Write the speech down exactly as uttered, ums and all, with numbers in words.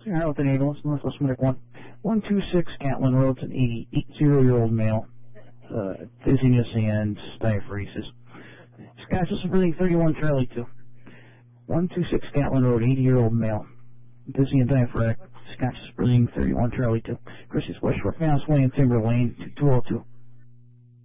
Hamilton Ambulance, Northwest Medic one. one two six Gatlin Road, an eighty-year-old male. Uh, dizziness and diaphoresis. Scotch is breathing thirty-one Charlie two. one two six Gatlin Road, eighty-year-old male. Dizzy and diaphoretic. Scotch is breathing thirty-one Charlie two. Chris is West Short Mass Way and Timber Lane, two two oh two.